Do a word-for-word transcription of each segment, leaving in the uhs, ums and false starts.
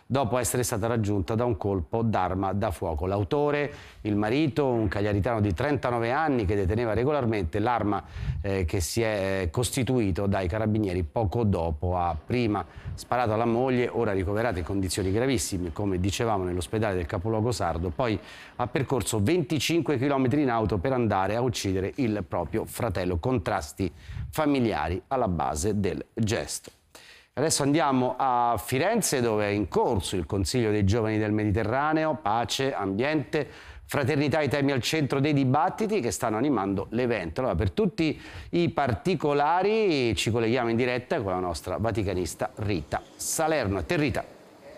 dopo essere stata raggiunta da un colpo d'arma da fuoco. L'autore, il marito, un cagliaritano di trentanove anni che deteneva regolarmente l'arma eh, che si è costituito dai carabinieri poco dopo. Ha prima sparato alla moglie, ora ricoverata in condizioni gravissime, come dicevamo, nell'ospedale del capoluogo sardo. Poi ha percorso venticinque chilometri in auto per andare a uccidere il proprio fratello. Contrasti familiari alla base del gesto. Adesso andiamo a Firenze, dove è in corso il Consiglio dei Giovani del Mediterraneo. Pace, ambiente, fraternità, i temi al centro dei dibattiti che stanno animando l'evento. Allora, per tutti i particolari ci colleghiamo in diretta con la nostra vaticanista Rita Salerno. A te, Rita.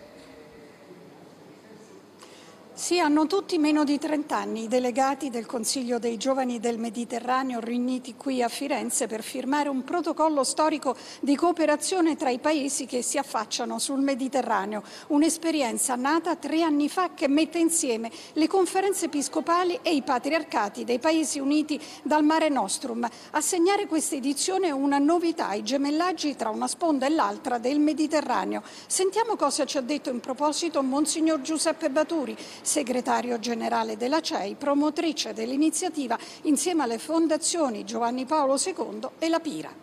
Sì, hanno tutti meno di trenta anni i delegati del Consiglio dei Giovani del Mediterraneo riuniti qui a Firenze per firmare un protocollo storico di cooperazione tra i paesi che si affacciano sul Mediterraneo, un'esperienza nata tre anni fa che mette insieme le conferenze episcopali e i patriarcati dei Paesi uniti dal Mare Nostrum. A segnare questa edizione è una novità, i gemellaggi tra una sponda e l'altra del Mediterraneo. Sentiamo cosa ci ha detto in proposito Monsignor Giuseppe Baturi, segretario generale della C E I, promotrice dell'iniziativa insieme alle fondazioni Giovanni Paolo secondo e la Pira.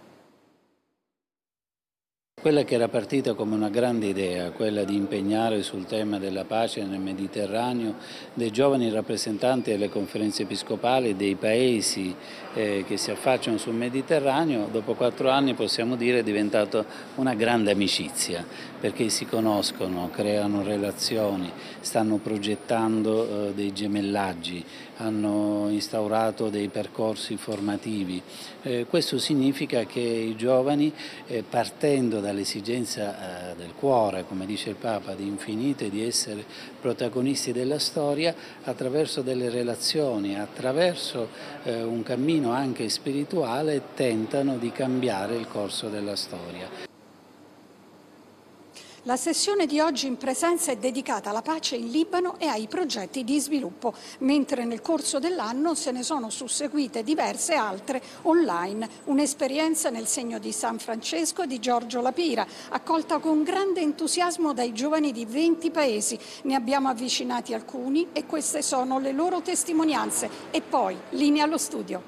Quella che era partita come una grande idea, quella di impegnare sul tema della pace nel Mediterraneo dei giovani rappresentanti delle conferenze episcopali dei paesi eh, che si affacciano sul Mediterraneo, dopo quattro anni possiamo dire è diventata una grande amicizia, perché si conoscono, creano relazioni, stanno progettando eh, dei gemellaggi, hanno instaurato dei percorsi formativi. Eh, questo significa che i giovani, eh, partendo dall'esigenza eh, del cuore, come dice il Papa, di infinite, di essere protagonisti della storia, attraverso delle relazioni, attraverso eh, un cammino anche spirituale, tentano di cambiare il corso della storia. La sessione di oggi in presenza è dedicata alla pace in Libano e ai progetti di sviluppo, mentre nel corso dell'anno se ne sono susseguite diverse altre online. Un'esperienza nel segno di San Francesco di Giorgio La Pira, accolta con grande entusiasmo dai giovani di venti paesi. Ne abbiamo avvicinati alcuni e queste sono le loro testimonianze. E poi, linea allo studio.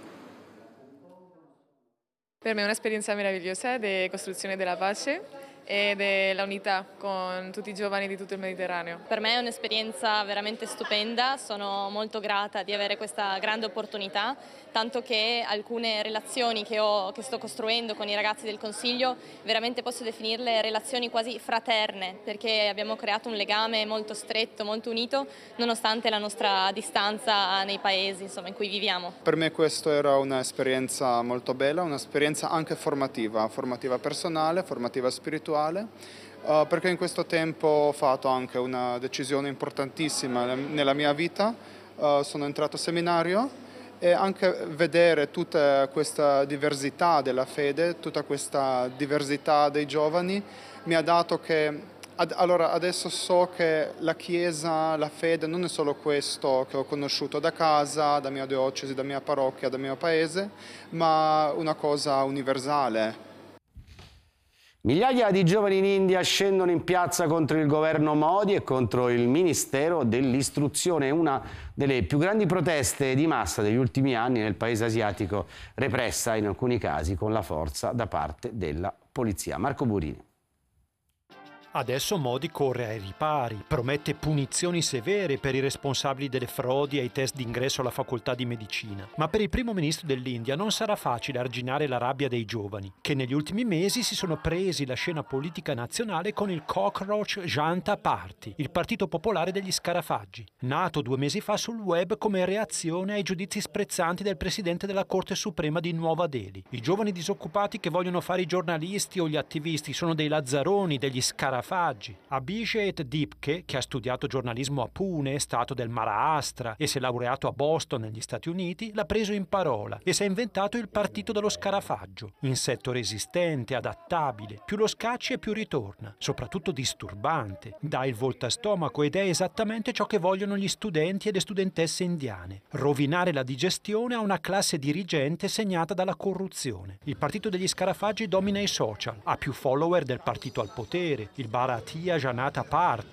Per me è un'esperienza meravigliosa di costruzione della pace e della unità con tutti i giovani di tutto il Mediterraneo. Per me è un'esperienza veramente stupenda, sono molto grata di avere questa grande opportunità, tanto che alcune relazioni che, ho, che sto costruendo con i ragazzi del Consiglio veramente posso definirle relazioni quasi fraterne, perché abbiamo creato un legame molto stretto, molto unito, nonostante la nostra distanza nei paesi insomma, in cui viviamo. Per me questa era un'esperienza molto bella, un'esperienza anche formativa, formativa personale, formativa spirituale, Uh, perché in questo tempo ho fatto anche una decisione importantissima nella mia vita, uh, sono entrato a seminario e anche vedere tutta questa diversità della fede, tutta questa diversità dei giovani mi ha dato che ad, allora adesso so che la Chiesa, la fede non è solo questo che ho conosciuto da casa, da mia diocesi, da mia parrocchia, da mio paese, ma una cosa universale. Migliaia di giovani in India scendono in piazza contro il governo Modi e contro il Ministero dell'Istruzione, una delle più grandi proteste di massa degli ultimi anni nel paese asiatico, repressa in alcuni casi con la forza da parte della polizia. Marco Burini. Adesso Modi corre ai ripari, promette punizioni severe per i responsabili delle frodi ai test d'ingresso alla facoltà di medicina. Ma per il primo ministro dell'India non sarà facile arginare la rabbia dei giovani, che negli ultimi mesi si sono presi la scena politica nazionale con il Cockroach Janta Party, il partito popolare degli scarafaggi, nato due mesi fa sul web come reazione ai giudizi sprezzanti del presidente della Corte Suprema di Nuova Delhi. I giovani disoccupati che vogliono fare i giornalisti o gli attivisti sono dei lazzaroni, degli scarafaggi. Abhishek Dipke, che ha studiato giornalismo a Pune, stato del Maharashtra, e si è laureato a Boston negli Stati Uniti, l'ha preso in parola e si è inventato il partito dello scarafaggio. Insetto resistente, adattabile, più lo scacci e più ritorna, soprattutto disturbante, dà il voltastomaco ed è esattamente ciò che vogliono gli studenti e le studentesse indiane: rovinare la digestione a una classe dirigente segnata dalla corruzione. Il partito degli scarafaggi domina i social, ha più follower del partito al potere, il Bharatiya Janata Party,